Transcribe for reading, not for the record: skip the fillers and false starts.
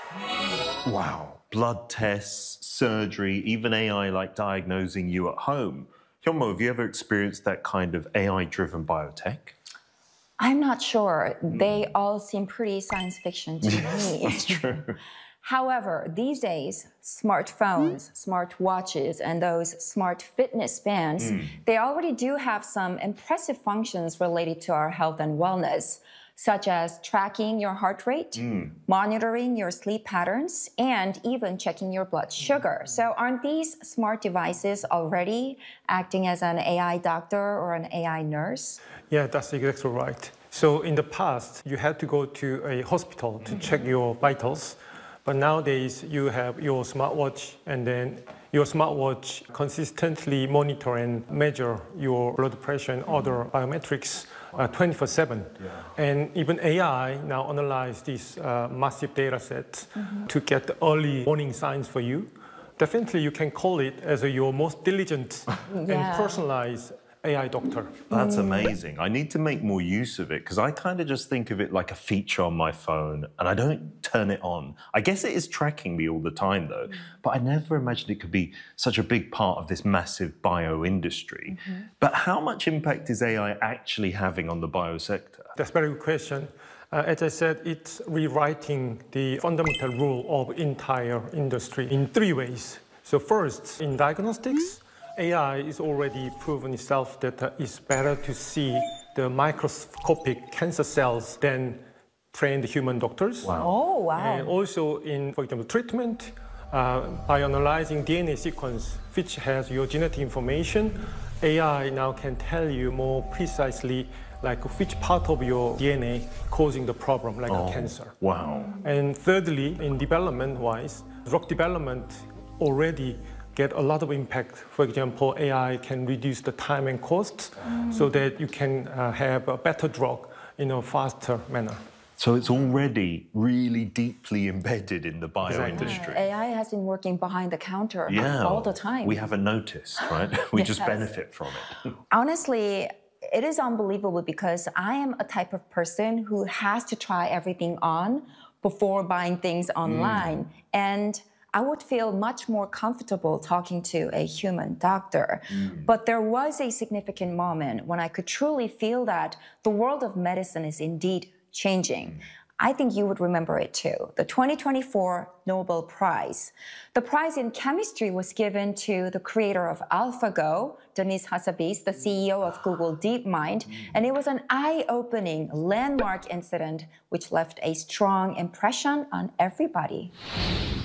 Wow. Blood tests, surgery, even AI like diagnosing you at home. Hyunmo, have you ever experienced that kind of AI-driven biotech? I'm not sure. They all seem pretty science fiction to me. That's true. However, these days, smartphones, smart watches, and those smart fitness bands, they already do have some impressive functions related to our health and wellness, such as tracking your heart rate, monitoring your sleep patterns, and even checking your blood sugar. So aren't these smart devices already acting as an AI doctor or an AI nurse? Yeah, that's exactly right. So in the past, you had to go to a hospital to check your vitals. But nowadays, you have your smartwatch, and then your smartwatch consistently monitor and measure your blood pressure and other biometrics 24/7. And even AI now analyze these massive data sets to get the early warning signs for you. Definitely, you can call it as your most diligent and personalized AI doctor. That's amazing. I need to make more use of it because I kind of just think of it like a feature on my phone and I don't turn it on. I guess it is tracking me all the time though, but I never imagined it could be such a big part of this massive bio industry. But how much impact is AI actually having on the bio sector? That's a very good question. As I said, it's rewriting the fundamental rule of entire industry in three ways. So first, in diagnostics, AI is already proven itself that it's better to see the microscopic cancer cells than trained human doctors. Wow. Oh, wow. And also in, for example, treatment, by analyzing DNA sequence, which has your genetic information, AI now can tell you more precisely like which part of your DNA causing the problem, like a cancer. Wow. And thirdly, in development-wise, drug development already get a lot of impact. For example, AI can reduce the time and costs so that you can have a better drug in a faster manner. So it's already really deeply embedded in the bio industry. AI has been working behind the counter all the time. We haven't noticed, right? We just benefit from it. Honestly, it is unbelievable because I am a type of person who has to try everything on before buying things online. And I would feel much more comfortable talking to a human doctor. But there was a significant moment when I could truly feel that the world of medicine is indeed changing. I think you would remember it too, the 2024 Nobel Prize. The prize in chemistry was given to the creator of AlphaGo, Demis Hassabis, the CEO of Google DeepMind, and it was an eye-opening landmark incident which left a strong impression on everybody.